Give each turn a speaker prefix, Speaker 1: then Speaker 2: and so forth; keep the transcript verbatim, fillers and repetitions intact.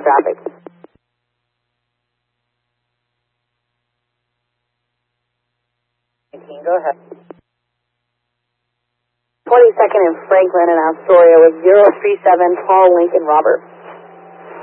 Speaker 1: traffic. Go ahead. twenty-second in Franklin and Astoria with zero three seven, Paul Lincoln Robert.